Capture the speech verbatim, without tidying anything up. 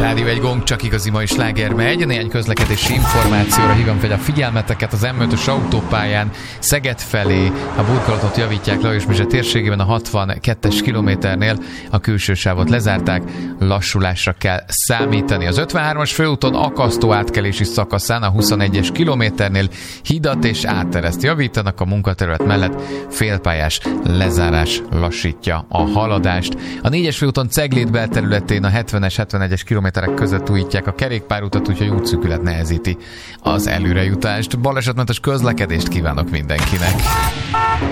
Rádió egy gong, csak igazi mai sláger megy. Néhány közlekedési információra hívom fel a figyelmeteket. Az em ötös autópályán Szeged felé a burkolatot javítják Lajos-Bizse térségében a hatvankettes kilométernél. A külső sávot lezárták, lassulásra kell számítani. Az ötvenhármas főúton akasztó átkelési szakaszán a huszonegyes kilométernél hidat és áttereszt javítanak, a munkaterület mellett félpályás lezárás lassítja a haladást. A négyes főúton Cegléd belterületén a hetvenes hetvenegyes kilométerek között újítják a kerékpárutat, úgyhogy útszűkület nehezíti az előrejutást. Balesetmentes közlekedést kívánok mindenkinek!